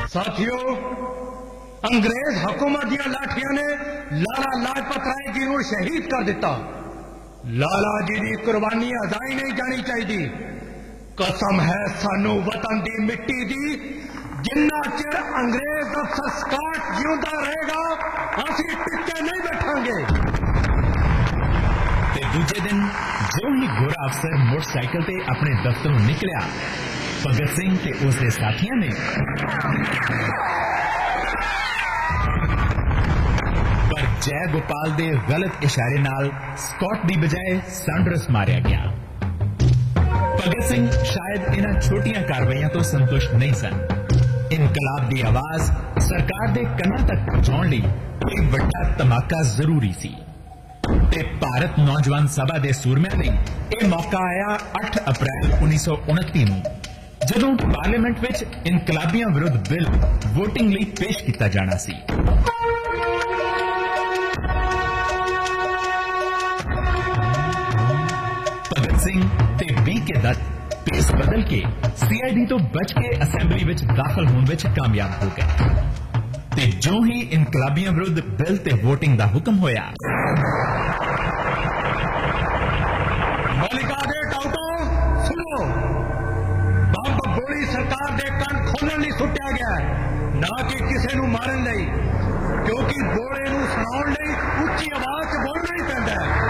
साथियों, अंग्रेज हुकूमत दी लाठियां ने लाला लाजपत राय जी को शहीद कर दिता। लाला जी की कुर्बानी अजाई नहीं जानी चाहिए। कसम है सानू वतन की मिट्टी की, जिन्ना चिर अंग्रेज अफसर स्कॉट जिंदा रहेगा असी टिके नहीं बैठांगे। दूजे दिन जो ही गोरा अफसर मोटरसाइकिल से अपने दफ्तरों निकलिया, भगत सिंह ते उसके साथियों ने पर जय गोपाल दे गलत इशारे नाल स्कॉट दी बजाय सैंडर्स मारिया गया। भगत सिंह शायद इन्हां छोटियां कार्रवाइयां तो संतुष्ट नहीं सन। इनकलाब की आवाज सरकार के कन्नां तक पहुंचाने लई कोई बड़ा धमाका जरूरी सी ते भारत नौजवान सभा के सूरमिਆਂ ਲਈ ਇਹ मौका आया 8 अप्रैल 1929 ਨੂੰ, ਜਦੋਂ पार्लियामेंट विच इनकलाबियां विरुद्ध बिल वोटिंग ਲਈ पेश किया जाना सी। भगत सिंह ते BK दत्त पेस बदल के CID तो बच के असैम्बली विच दाखिल होने विच कामयाब हो गए ते जो ही इनकलाबियां विरुद्ध बिल ते वोटिंग का हुक्म होया, मलिका दे टाउटो सुनो, बंब गोली सरकार दे कन खोलण लई सुट्टिया गया, ना कि किसी नूं मारन लई, क्योंकि बोले नूं सुनाउण लई उच्ची आवाज च बोलना ही पैंदा है।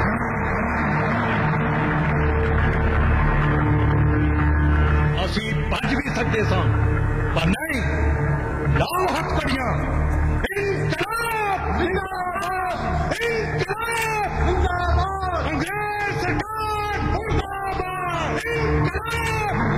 असी भज भी सकते सां, पर नहीं, लाओ हथकड़ियां। इनकलाब जिंदाबाद, इनकलाब जिंदाबाद, अंग्रेज सरकार मुर्दाबाद, इनकलाब